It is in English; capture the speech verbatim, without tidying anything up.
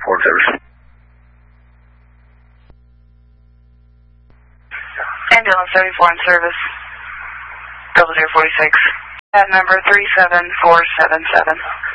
four in service. Ambulance seventy-four in service. Double zero forty-six. At number three seven four seven seven.